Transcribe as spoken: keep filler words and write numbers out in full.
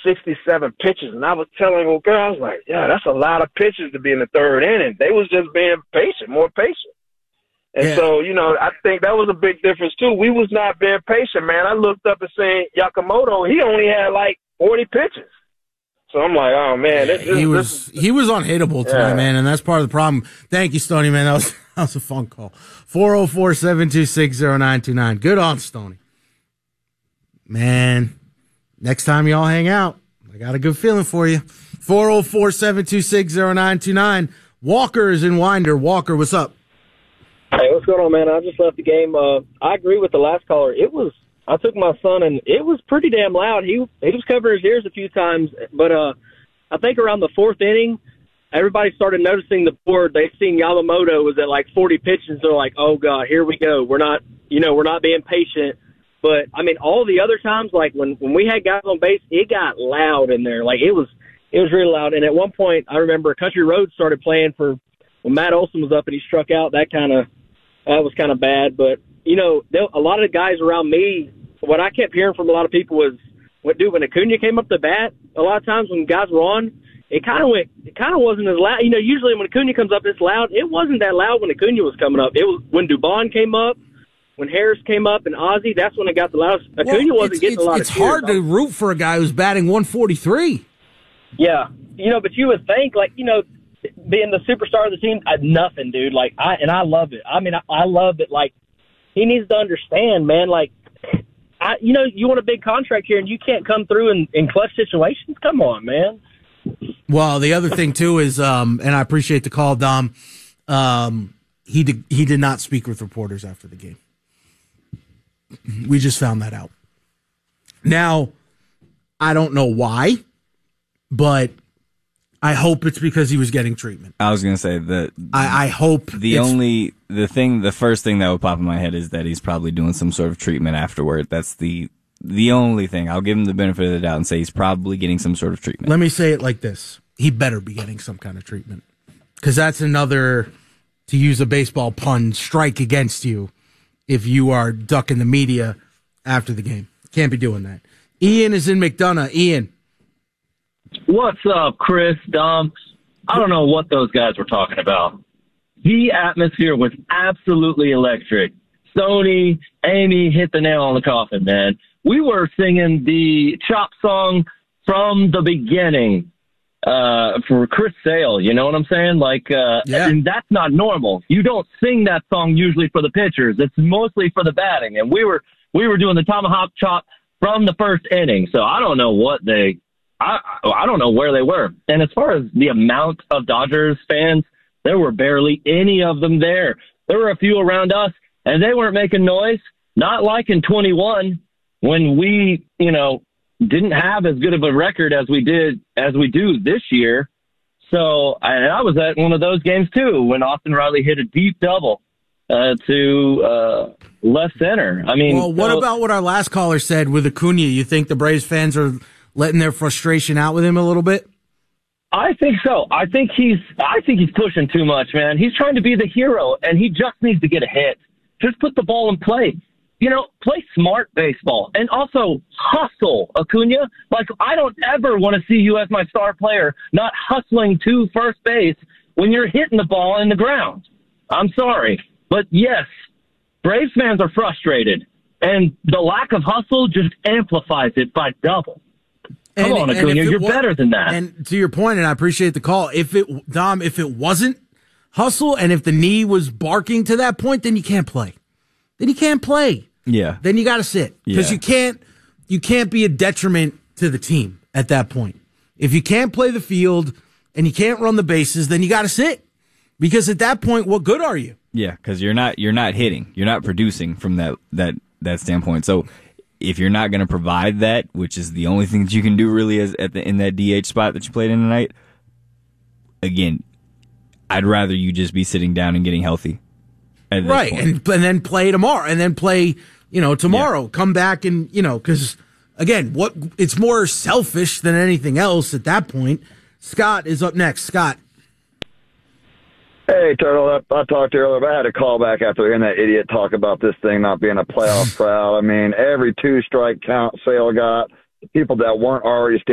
sixty-seven pitches. And I was telling old girl, I was like, yeah, that's a lot of pitches to be in the third inning. They was just being patient, more patient. And yeah. so, you know, I think that was a big difference, too. We was not being patient, man. I looked up and seen Yamamoto, he only had like forty pitches. So I'm like, oh, man. This, this, he was this is, he was unhittable tonight, yeah. man, and that's part of the problem. Thank you, Stoney, man. That was, that was a fun call. four oh four, seven two six, oh nine two nine. Good on, Stoney. Man, next time y'all hang out, I got a good feeling for you. four oh four, seven two six, oh nine two nine. Walker is in Winder. Walker, what's up? Hey, what's going on, man? I just left the game. Uh, I agree with the last caller. It was, I took my son, and it was pretty damn loud. He he was covering his ears a few times, but uh, I think around the fourth inning, everybody started noticing the board. They seen Yamamoto was at like forty pitches. They're like, oh, God, here we go. We're not, you know, we're not being patient. But, I mean, all the other times, like when, when we had guys on base, it got loud in there. Like, it was it was really loud. And at one point, I remember Country Road started playing for when Matt Olson was up and he struck out. That kind of that was kind of bad. But, you know, there, a lot of the guys around me, what I kept hearing from a lot of people was, what, dude, when Acuna came up to bat, a lot of times when guys were on, it kind of went. It kind of wasn't as loud. You know, usually when Acuna comes up, it's loud. It wasn't that loud when Acuna was coming up. It was when Dubon came up. When Harris came up and Ozzie, that's when it got the loudest. Acuna well, wasn't getting it's, a lot it's of cheers. It's hard to root for a guy who's batting one forty-three. Yeah. You know, but you would think, like, you know, being the superstar of the team, I, nothing, dude. Like, I and I love it. I mean, I, I love it. Like, he needs to understand, man, like, I, you know, you want a big contract here and you can't come through in, in clutch situations? Come on, man. Well, the other thing, too, is, um, and I appreciate the call, Dom, um, he did, he did not speak with reporters after the game. We just found that out. Now, I don't know why, but I hope it's because he was getting treatment. I was going to say that. I, I hope the only the thing, the first thing that would pop in my head is that he's probably doing some sort of treatment afterward. That's the the only thing. I'll give him the benefit of the doubt and say he's probably getting some sort of treatment. Let me say it like this: he better be getting some kind of treatment, because that's another, to use a baseball pun, strike against you. If you are ducking the media after the game. Can't be doing that. Ian is in McDonough. Ian. What's up, Chris, Dom? I don't know what those guys were talking about. The atmosphere was absolutely electric. Stoney, Amy hit the nail on the coffin, man. We were singing the Chop song from the beginning. Uh, for Chris Sale, you know what I'm saying? Like, uh, yeah. and that's not normal. You don't sing that song usually for the pitchers. It's mostly for the batting. And we were, we were doing the tomahawk chop from the first inning. So I don't know what they, I, I don't know where they were. And as far as the amount of Dodgers fans, there were barely any of them there. There were a few around us and they weren't making noise. Not like in twenty-one when we, you know, didn't have as good of a record as we did, as we do this year. So I, I was at one of those games too, when Austin Riley hit a deep double uh, to uh, left center. I mean, well, what so, about what our last caller said with Acuna? You think the Braves fans are letting their frustration out with him a little bit? I think so. I think he's, I think he's pushing too much, man. He's trying to be the hero and he just needs to get a hit. Just put the ball in play. You know, play smart baseball and also hustle, Acuna. Like, I don't ever want to see you as my star player not hustling to first base when you're hitting the ball in the ground. I'm sorry. But, yes, Braves fans are frustrated, and the lack of hustle just amplifies it by double. Come and, on, Acuna, you're was, better than that. And to your point, and I appreciate the call, if it, Dom, if it wasn't hustle and if the knee was barking to that point, then you can't play. Then you can't play. Yeah. Then you got to sit because yeah. you can't you can't be a detriment to the team at that point. If you can't play the field and you can't run the bases, then you got to sit because at that point, what good are you? Yeah, because you're not you're not hitting, you're not producing from that that that standpoint. So if you're not going to provide that, which is the only thing that you can do really is at the in that D H spot that you played in tonight, again, I'd rather you just be sitting down and getting healthy. Right, and, and then play tomorrow, and then play, you know, tomorrow. Yeah. Come back and, you know, because, again, what it's more selfish than anything else at that point. Scott is up next. Scott. Hey, Turtle, I, I talked to you earlier, but I had to call back after hearing that idiot talk about this thing not being a playoff crowd. I mean, every two-strike count Sale got, the people that weren't already standing